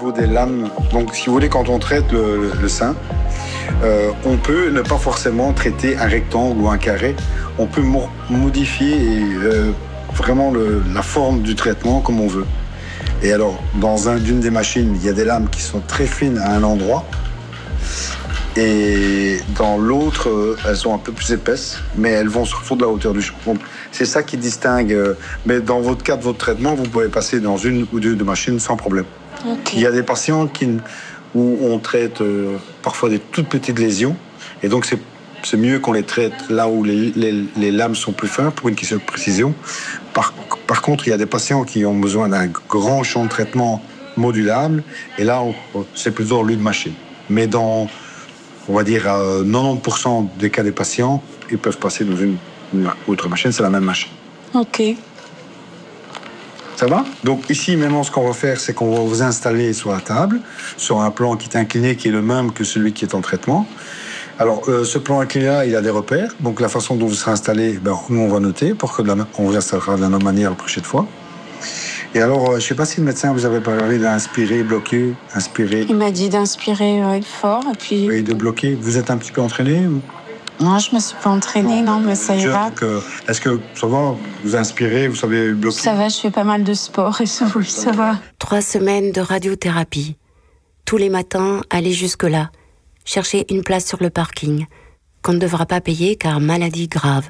niveau des lames. Donc, si vous voulez, quand on traite le sein, on peut ne pas forcément traiter un rectangle ou un carré. On peut modifier vraiment la forme du traitement comme on veut. Et alors, dans d'une des machines, il y a des lames qui sont très fines à un endroit. Et dans l'autre, elles sont un peu plus épaisses, mais elles vont sur de la hauteur du champ. Donc, c'est ça qui distingue. Mais dans votre cas de votre traitement, vous pouvez passer dans une ou deux de machines sans problème. Okay. Il y a des patients où on traite parfois des toutes petites lésions. Et donc, c'est mieux qu'on les traite là où les lames sont plus fines pour une question de précision. Par contre, il y a des patients qui ont besoin d'un grand champ de traitement modulable. Et là, c'est plutôt l'une machine. Mais on va dire à 90% des cas des patients, ils peuvent passer dans une autre machine, c'est la même machine. Ok. Ça va? Donc ici, maintenant, ce qu'on va faire, c'est qu'on va vous installer sur la table, sur un plan qui est incliné, qui est le même que celui qui est en traitement. Alors, ce plan incliné-là, il a des repères. Donc la façon dont vous serez installé, nous, on va noter pour que on vous installera de la même manière la prochaine fois. Et alors, je ne sais pas si le médecin vous avait parlé d'inspirer, bloquer, inspirer. Il m'a dit d'inspirer fort et puis... Et de bloquer. Vous êtes un petit peu entraîné ou... Non, je me suis pas entraînée, non, mais ça ira. Est-ce que ça va, vous inspirez, vous savez bloquer? Ça va, je fais pas mal de sport et oui, ça va. 3 semaines de radiothérapie. Tous les matins, aller jusque-là. Chercher une place sur le parking. Qu'on ne devra pas payer car maladie grave.